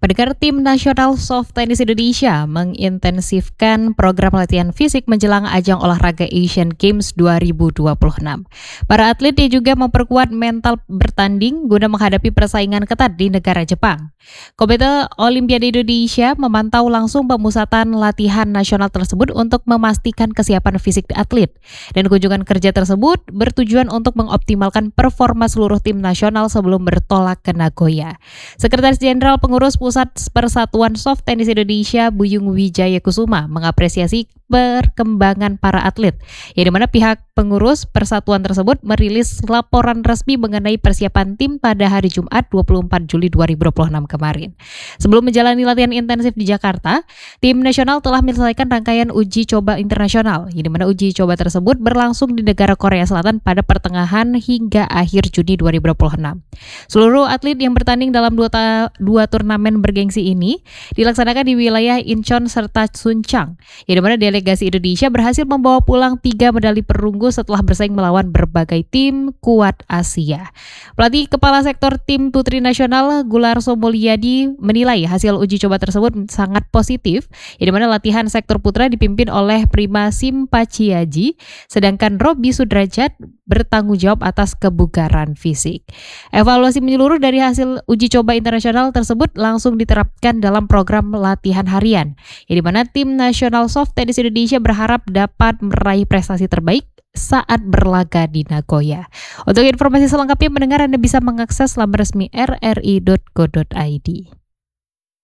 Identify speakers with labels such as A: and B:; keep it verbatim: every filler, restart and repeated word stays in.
A: Pendengar, tim nasional soft tennis Indonesia mengintensifkan program latihan fisik menjelang ajang olahraga Asian Games dua ribu dua puluh enam. Para atlet juga memperkuat mental bertanding guna menghadapi persaingan ketat di negara Jepang. Komite Olimpiade Indonesia memantau langsung pemusatan latihan nasional tersebut untuk memastikan kesiapan fisik atlet. Dan kunjungan kerja tersebut bertujuan untuk mengoptimalkan performa seluruh tim nasional sebelum bertolak ke Nagoya. Sekretaris Jenderal Pengurus Pusat Persatuan Soft Tennis Indonesia Buyung Wijaya Kusuma mengapresiasi perkembangan para atlet, yang dimana pihak pengurus persatuan tersebut merilis laporan resmi mengenai persiapan tim pada hari Jumat dua puluh empat Juli dua ribu dua puluh enam kemarin. Sebelum menjalani latihan intensif di Jakarta, tim nasional telah menyelesaikan rangkaian uji coba internasional, yang dimana uji coba tersebut berlangsung di negara Korea Selatan pada pertengahan hingga akhir Juni dua ribu dua puluh enam. Seluruh atlet yang bertanding dalam dua, ta- dua turnamen bergengsi ini dilaksanakan di wilayah Incheon serta Suncheon, yang dimana delegasi Indonesia berhasil membawa pulang tiga medali perunggu setelah bersaing melawan berbagai tim kuat Asia. Pelatih Kepala Sektor Tim Putri Nasional Gularso Mulyadi menilai hasil uji coba tersebut sangat positif, yang dimana latihan sektor putra dipimpin oleh Prima Simpaciaji, sedangkan Robi Sudrajat bertanggung jawab atas kebugaran fisik. Evaluasi menyeluruh dari hasil uji coba internasional tersebut langsung diterapkan dalam program latihan harian, yang dimana tim nasional soft tennis Indonesia berharap dapat meraih prestasi terbaik saat berlaga di Nagoya. Untuk informasi selengkapnya, pendengar, Anda bisa mengakses laman resmi r r i dot co dot i d.